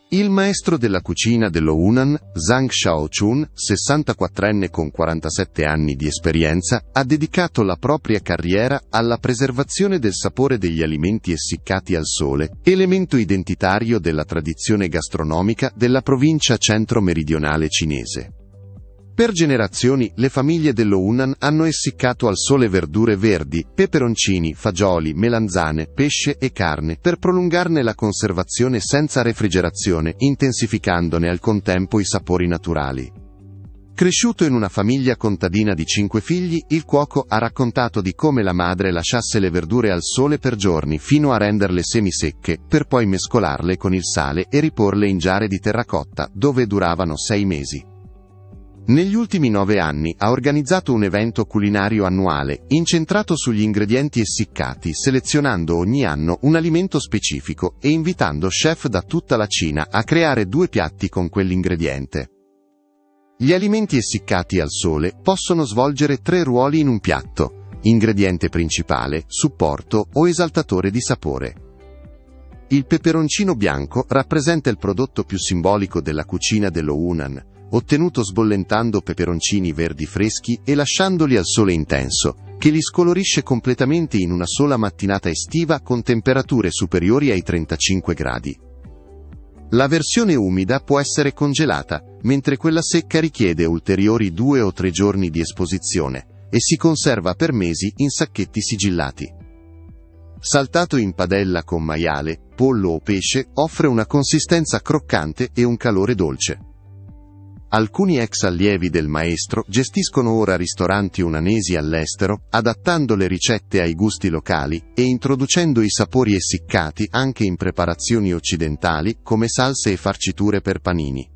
Il maestro della cucina dello Hunan, Zhang Xiaochun, 64enne con 47 anni di esperienza, ha dedicato la propria carriera alla preservazione del sapore degli alimenti essiccati al sole, elemento identitario della tradizione gastronomica della provincia centro-meridionale cinese. Per generazioni, le famiglie dello Hunan hanno essiccato al sole verdure verdi, peperoncini, fagioli, melanzane, pesce e carne per prolungarne la conservazione senza refrigerazione, intensificandone al contempo i sapori naturali. Cresciuto in una famiglia contadina di 5 figli, il cuoco ha raccontato di come la madre lasciasse le verdure al sole per giorni fino a renderle semisecche, per poi mescolarle con il sale e riporle in giare di terracotta, dove duravano 6 mesi. Negli ultimi 9 anni ha organizzato un evento culinario annuale, incentrato sugli ingredienti essiccati, selezionando ogni anno un alimento specifico e invitando chef da tutta la Cina a creare 2 piatti con quell'ingrediente. Gli alimenti essiccati al sole possono svolgere 3 ruoli in un piatto: ingrediente principale, supporto o esaltatore di sapore. Il peperoncino bianco rappresenta il prodotto più simbolico della cucina dello Hunan, ottenuto sbollentando peperoncini verdi freschi e lasciandoli al sole intenso, che li scolorisce completamente in una sola mattinata estiva con temperature superiori ai 35 gradi. La versione umida può essere congelata, mentre quella secca richiede ulteriori 2 o 3 giorni di esposizione e si conserva per mesi in sacchetti sigillati. Saltato in padella con maiale, pollo o pesce, offre una consistenza croccante e un calore dolce. Alcuni ex allievi del maestro gestiscono ora ristoranti hunanesi all'estero, adattando le ricette ai gusti locali e introducendo i sapori essiccati anche in preparazioni occidentali come salse e farciture per panini.